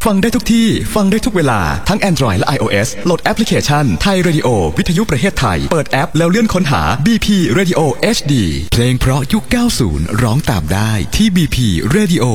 ฟังได้ทุกที่ฟังได้ทุกเวลาทั้ง Android และ iOS โหลดแอปพลิเคชันไทยเรดิโอวิทยุประเทศไทยเปิดแอปแล้วเลื่อนค้นหา BP Radio HD เพลงเพราะยุค 90 ร้องตามได้ที่ BP Radio